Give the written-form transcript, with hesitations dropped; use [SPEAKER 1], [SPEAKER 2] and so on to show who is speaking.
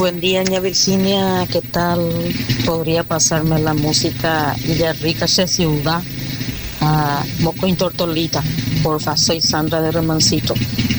[SPEAKER 1] Buen día, ña Virginia, ¿qué tal? ¿Podría pasarme la música de Rica se Ciudad a Moco y Tortolita? Porfa, soy Sandra de Remancito.